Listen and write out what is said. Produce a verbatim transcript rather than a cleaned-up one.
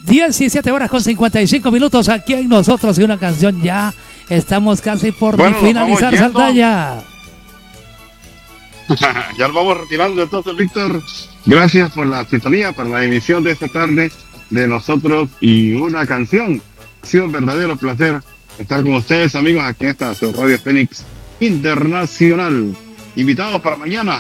diecisiete horas con cincuenta y cinco minutos aquí en Nosotros y una Canción. Ya estamos casi por bueno, finalizar Saltaya. Ya nos vamos retirando entonces, Víctor. Gracias por la sintonía, por la emisión de esta tarde de Nosotros y una Canción. Ha sido un verdadero placer estar con ustedes, amigos, aquí en esta su Radio Fénix Internacional. Invitados para mañana